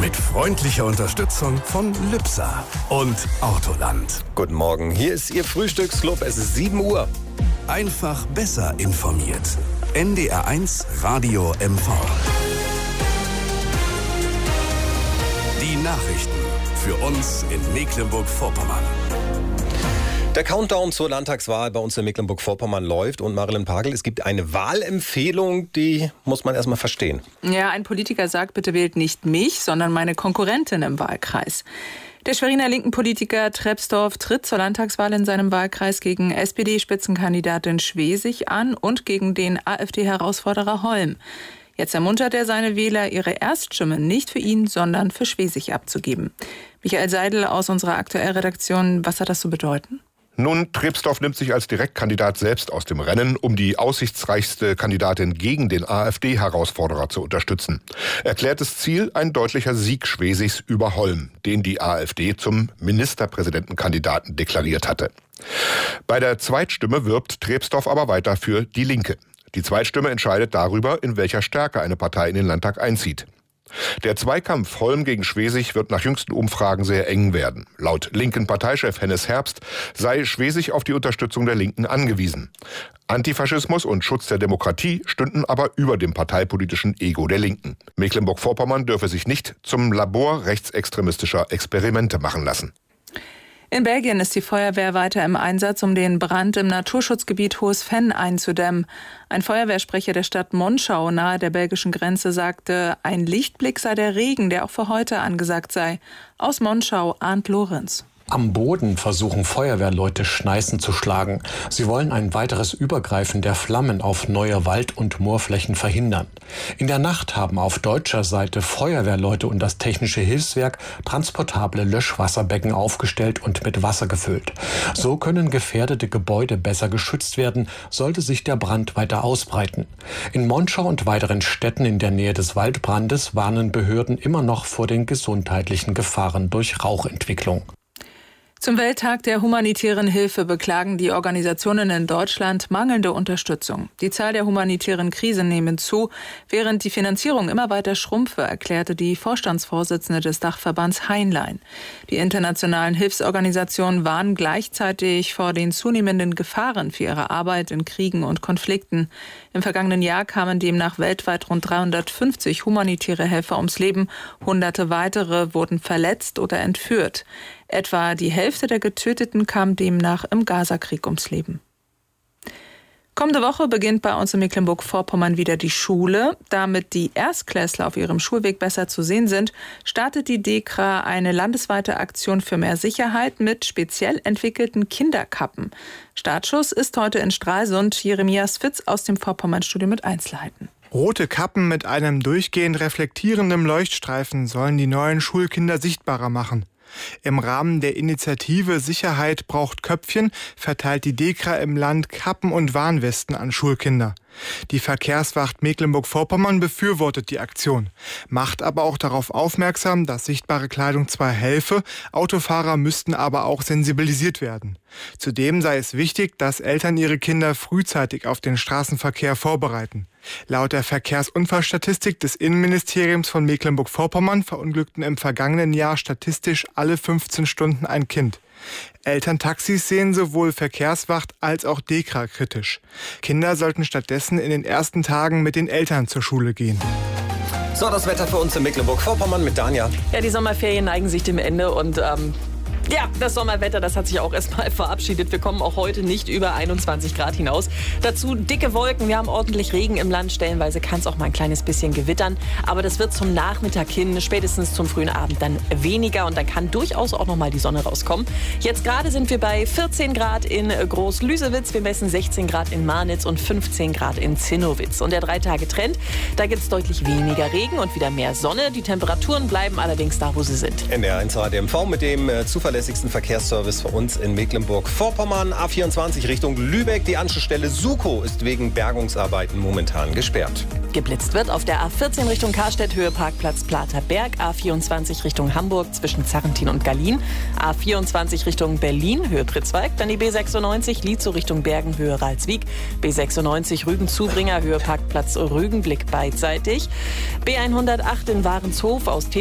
Mit freundlicher Unterstützung von Lübser und Autoland. Guten Morgen, hier ist Ihr Frühstücksclub. Es ist 7 Uhr. Einfach besser informiert. NDR1 Radio MV. Die Nachrichten für uns in Mecklenburg-Vorpommern. Der Countdown zur Landtagswahl bei uns in Mecklenburg-Vorpommern läuft. Und Marilyn Pagel, es gibt eine Wahlempfehlung, die muss man erstmal verstehen. Ja, ein Politiker sagt, bitte wählt nicht mich, sondern meine Konkurrentin im Wahlkreis. Der Schweriner linken Politiker Trepsdorf tritt zur Landtagswahl in seinem Wahlkreis gegen SPD-Spitzenkandidatin Schwesig an und gegen den AfD-Herausforderer Holm. Jetzt ermuntert er seine Wähler, ihre Erststimme nicht für ihn, sondern für Schwesig abzugeben. Michael Seidel aus unserer Aktuellredaktion, was hat das zu bedeuten? Nun, Trepsdorf nimmt sich als Direktkandidat selbst aus dem Rennen, um die aussichtsreichste Kandidatin gegen den AfD-Herausforderer zu unterstützen. Erklärtes Ziel, ein deutlicher Sieg Schwesigs über Holm, den die AfD zum Ministerpräsidentenkandidaten deklariert hatte. Bei der Zweitstimme wirbt Trepsdorf aber weiter für die Linke. Die Zweitstimme entscheidet darüber, in welcher Stärke eine Partei in den Landtag einzieht. Der Zweikampf Holm gegen Schwesig wird nach jüngsten Umfragen sehr eng werden. Laut linken Parteichef Hennes Herbst sei Schwesig auf die Unterstützung der Linken angewiesen. Antifaschismus und Schutz der Demokratie stünden aber über dem parteipolitischen Ego der Linken. Mecklenburg-Vorpommern dürfe sich nicht zum Labor rechtsextremistischer Experimente machen lassen. In Belgien ist die Feuerwehr weiter im Einsatz, um den Brand im Naturschutzgebiet Hohes Venn einzudämmen. Ein Feuerwehrsprecher der Stadt Monschau nahe der belgischen Grenze sagte, ein Lichtblick sei der Regen, der auch für heute angesagt sei. Aus Monschau, Arndt Lorenz. Am Boden versuchen Feuerwehrleute Schneisen zu schlagen. Sie wollen ein weiteres Übergreifen der Flammen auf neue Wald- und Moorflächen verhindern. In der Nacht haben auf deutscher Seite Feuerwehrleute und das Technische Hilfswerk transportable Löschwasserbecken aufgestellt und mit Wasser gefüllt. So können gefährdete Gebäude besser geschützt werden, sollte sich der Brand weiter ausbreiten. In Monschau und weiteren Städten in der Nähe des Waldbrandes warnen Behörden immer noch vor den gesundheitlichen Gefahren durch Rauchentwicklung. Zum Welttag der humanitären Hilfe beklagen die Organisationen in Deutschland mangelnde Unterstützung. Die Zahl der humanitären Krisen nehme zu, während die Finanzierung immer weiter schrumpfe, erklärte die Vorstandsvorsitzende des Dachverbands Heinlein. Die internationalen Hilfsorganisationen warnen gleichzeitig vor den zunehmenden Gefahren für ihre Arbeit in Kriegen und Konflikten. Im vergangenen Jahr kamen demnach weltweit rund 350 humanitäre Helfer ums Leben. Hunderte weitere wurden verletzt oder entführt. Etwa die Hälfte der Getöteten kam demnach im Gazakrieg ums Leben. Kommende Woche beginnt bei uns in Mecklenburg-Vorpommern wieder die Schule. Damit die Erstklässler auf ihrem Schulweg besser zu sehen sind, startet die DEKRA eine landesweite Aktion für mehr Sicherheit mit speziell entwickelten Kinderkappen. Startschuss ist heute in Stralsund. Jeremias Fitz aus dem Vorpommern-Studio mit Einzelheiten. Rote Kappen mit einem durchgehend reflektierenden Leuchtstreifen sollen die neuen Schulkinder sichtbarer machen. Im Rahmen der Initiative Sicherheit braucht Köpfchen verteilt die DEKRA im Land Kappen und Warnwesten an Schulkinder. Die Verkehrswacht Mecklenburg-Vorpommern befürwortet die Aktion, macht aber auch darauf aufmerksam, dass sichtbare Kleidung zwar helfe, Autofahrer müssten aber auch sensibilisiert werden. Zudem sei es wichtig, dass Eltern ihre Kinder frühzeitig auf den Straßenverkehr vorbereiten. Laut der Verkehrsunfallstatistik des Innenministeriums von Mecklenburg-Vorpommern verunglückten im vergangenen Jahr statistisch alle 15 Stunden ein Kind. Elterntaxis sehen sowohl Verkehrswacht als auch DEKRA kritisch. Kinder sollten stattdessen in den ersten Tagen mit den Eltern zur Schule gehen. So, das Wetter für uns in Mecklenburg-Vorpommern mit Danja. Ja, die Sommerferien neigen sich dem Ende und ja, das Sommerwetter, das hat sich auch erstmal verabschiedet. Wir kommen auch heute nicht über 21 Grad hinaus. Dazu dicke Wolken, wir haben ordentlich Regen im Land. Stellenweise kann es auch mal ein kleines bisschen gewittern. Aber das wird zum Nachmittag hin, spätestens zum frühen Abend dann weniger. Und dann kann durchaus auch noch mal die Sonne rauskommen. Jetzt gerade sind wir bei 14 Grad in Groß-Lüsewitz. Wir messen 16 Grad in Marnitz und 15 Grad in Zinnowitz. Und der 3-Tage-Trend, da gibt es deutlich weniger Regen und wieder mehr Sonne. Die Temperaturen bleiben allerdings da, wo sie sind. NDR1 Radio MV mit dem zuverlässigsten Verkehrsservice für uns in Mecklenburg-Vorpommern. A24 Richtung Lübeck. Die Anschlussstelle Sukow ist wegen Bergungsarbeiten momentan gesperrt. Geblitzt wird auf der A14 Richtung Karstedt, Höhe Parkplatz Platerberg. A24 Richtung Hamburg zwischen Zarrentin und Gallien. A24 Richtung Berlin, Höhe Pritzwalk. Dann die B96 Lietzow Richtung Bergen, Höhe Ralswiek. B96 Rügen-Zubringer, Höhe Parkplatz Rügenblick beidseitig. B108 in Warenshof aus